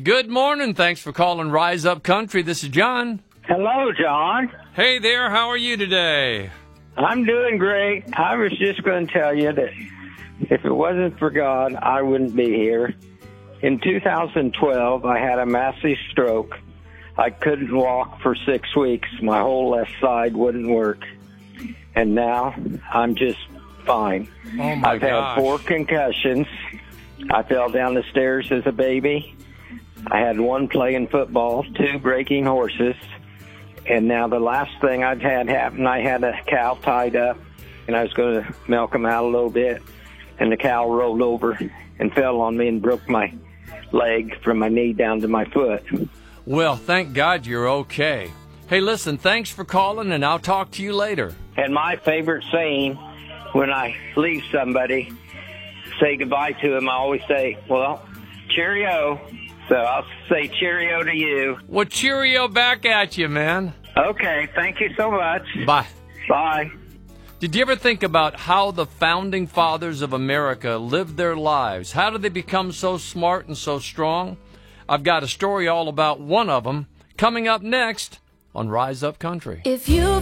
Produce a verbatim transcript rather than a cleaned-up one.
good morning. Thanks for calling Rise Up Country. This is John. Hello, John. Hey there, how are you today? I'm doing great. I was just going to tell you that if it wasn't for God, I wouldn't be here. In two thousand twelve, I had a massive stroke. I couldn't walk for six weeks. My whole left side wouldn't work. And now I'm just fine. Oh, my I've gosh. had four concussions. I fell down the stairs as a baby. I had one playing football, two breaking horses. And now the last thing I've had happen, I had a cow tied up, and I was going to milk him out a little bit, and the cow rolled over and fell on me and broke my leg from my knee down to my foot. Well, thank God you're okay. Hey, listen, thanks for calling, and I'll talk to you later. And my favorite saying when I leave somebody, say goodbye to them, I always say, well, cheerio. So I'll say cheerio to you. Well, cheerio back at you, man. Okay, thank you so much. Bye. Bye. Did you ever think about how the founding fathers of America lived their lives? How did they become so smart and so strong? I've got a story all about one of them coming up next on Rise Up Country. If you